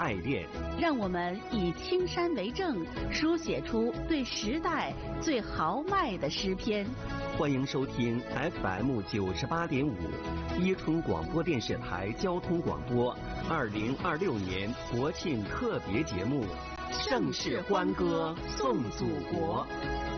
爱恋。 让我们以青山为证，书写出对时代最豪迈的诗篇。 欢迎收听 FM 98.5伊春广播电视台交通广播2026年国庆特别节目《盛世欢歌颂祖国》。